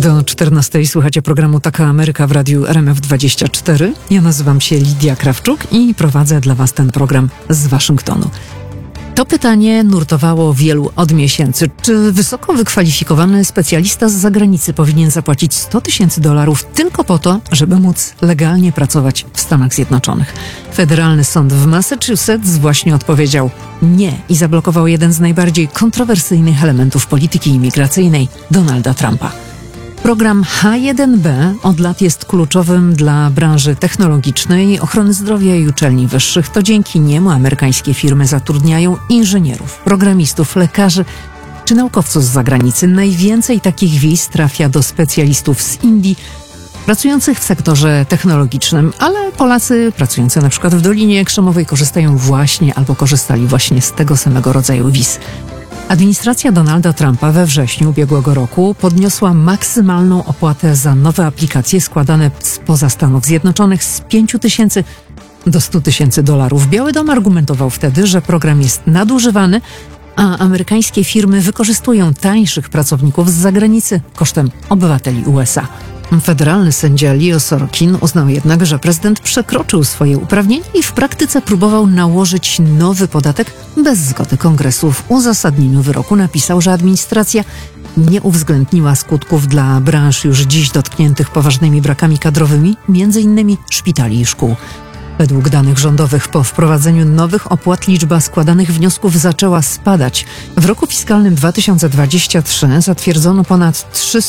Do 14 słuchacie programu Taka Ameryka w radiu RMF24. Ja nazywam się Lidia Krawczuk i prowadzę dla Was ten program z Waszyngtonu. To pytanie nurtowało wielu od miesięcy. Czy wysoko wykwalifikowany specjalista z zagranicy powinien zapłacić $100,000 tylko po to, żeby móc legalnie pracować w Stanach Zjednoczonych? Federalny sąd w Massachusetts właśnie odpowiedział nie i zablokował jeden z najbardziej kontrowersyjnych elementów polityki imigracyjnej Donalda Trumpa. Program H1B od lat jest kluczowym dla branży technologicznej, ochrony zdrowia i uczelni wyższych. To dzięki niemu amerykańskie firmy zatrudniają inżynierów, programistów, lekarzy czy naukowców z zagranicy. Najwięcej takich wiz trafia do specjalistów z Indii pracujących w sektorze technologicznym, ale Polacy pracujący na przykład w Dolinie Krzemowej korzystają właśnie albo korzystali właśnie z tego samego rodzaju wiz. Administracja Donalda Trumpa we wrześniu ubiegłego roku podniosła maksymalną opłatę za nowe aplikacje składane spoza Stanów Zjednoczonych z $5,000 do $100,000. Biały Dom argumentował wtedy, że program jest nadużywany, a amerykańskie firmy wykorzystują tańszych pracowników z zagranicy kosztem obywateli USA. Federalny sędzia Leo Sorokin uznał jednak, że prezydent przekroczył swoje uprawnienia i w praktyce próbował nałożyć nowy podatek bez zgody Kongresu. W uzasadnieniu wyroku napisał, że administracja nie uwzględniła skutków dla branż już dziś dotkniętych poważnymi brakami kadrowymi, m.in. szpitali i szkół. Według danych rządowych po wprowadzeniu nowych opłat liczba składanych wniosków zaczęła spadać. W roku fiskalnym 2023 zatwierdzono ponad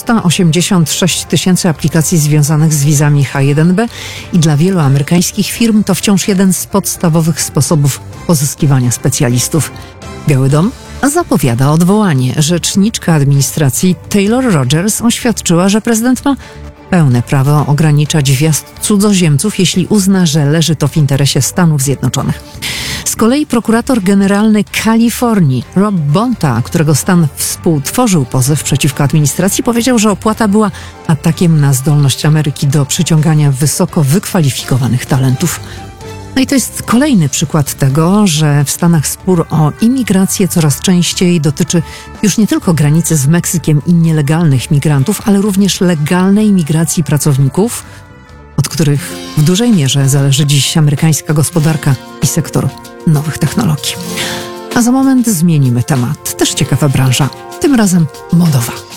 386 000 aplikacji związanych z wizami H1B i dla wielu amerykańskich firm to wciąż jeden z podstawowych sposobów pozyskiwania specjalistów. Biały Dom zapowiada odwołanie. Rzeczniczka administracji Taylor Rogers oświadczyła, że prezydent ma pełne prawo ograniczać wjazd cudzoziemców, jeśli uzna, że leży to w interesie Stanów Zjednoczonych. Z kolei prokurator generalny Kalifornii Rob Bonta, którego stan współtworzył pozew przeciwko administracji, powiedział, że opłata była atakiem na zdolność Ameryki do przyciągania wysoko wykwalifikowanych talentów. No i to jest kolejny przykład tego, że w Stanach spór o imigrację coraz częściej dotyczy już nie tylko granicy z Meksykiem i nielegalnych migrantów, ale również legalnej migracji pracowników, od których w dużej mierze zależy dziś amerykańska gospodarka i sektor nowych technologii. A za moment zmienimy temat. Też ciekawa branża, tym razem modowa.